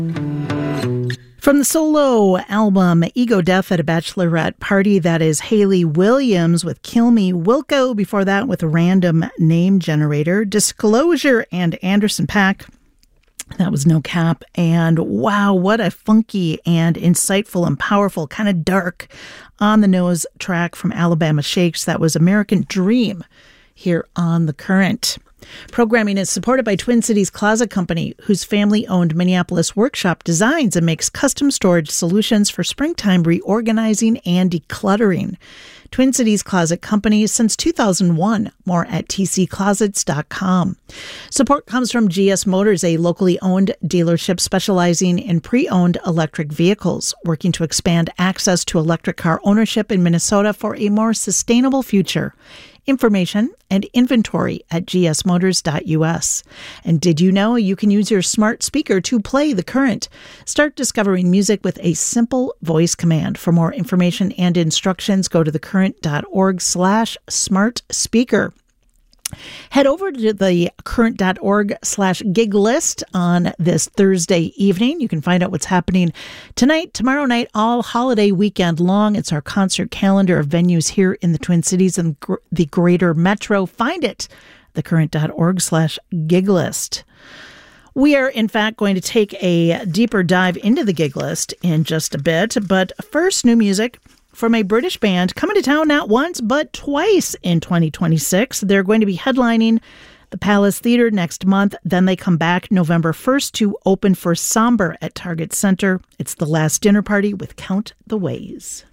From the solo album Ego Death at a Bachelorette Party, that is Hayley Williams with Kill Me. Wilco before that with Random Name Generator. Disclosure and Anderson .Paak. That was No Cap. And wow, what a funky and insightful and powerful, kind of dark, on-the-nose track from Alabama Shakes. That was American Dream here on The Current. Programming is supported by Twin Cities Closet Company, whose family-owned Minneapolis workshop designs and makes custom storage solutions for springtime reorganizing and decluttering. Twin Cities Closet Company since 2001. More at tcclosets.com. Support comes from GS Motors, a locally owned dealership specializing in pre-owned electric vehicles, working to expand access to electric car ownership in Minnesota for a more sustainable future. Information and inventory at gsmotors.us. And did you know you can use your smart speaker to play The Current? Start discovering music with a simple voice command. For more information and instructions, go to thecurrent.org/smart speaker. Head over to the current.org/gig list on this Thursday evening. You can find out what's happening tonight, tomorrow night, all holiday weekend long. It's our concert calendar of venues here in the Twin Cities and the greater metro. Find it, thecurrent.org/gig list. We are, in fact, going to take a deeper dive into the gig list in just a bit. But first, new music from a British band coming to town not once, but twice in 2026. They're going to be headlining the Palace Theater next month. Then they come back November 1st to open for Somber at Target Center. It's The Last Dinner Party with Count the Ways.